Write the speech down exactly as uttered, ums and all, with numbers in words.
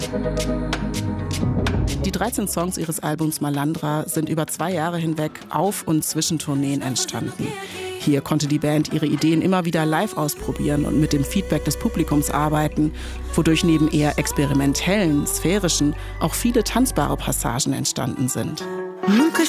Die dreizehn Songs ihres Albums Malandra sind über zwei Jahre hinweg auf und zwischen Tourneen entstanden. Hier konnte die Band ihre Ideen immer wieder live ausprobieren und mit dem Feedback des Publikums arbeiten, wodurch neben eher experimentellen, sphärischen auch viele tanzbare Passagen entstanden sind. Nunca